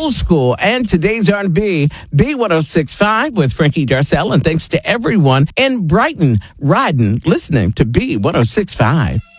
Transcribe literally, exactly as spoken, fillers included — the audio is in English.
old school and today's R and B, B one oh six point five with Frankie Darcell. And thanks to everyone in Brighton, riding, listening to B one oh six point five.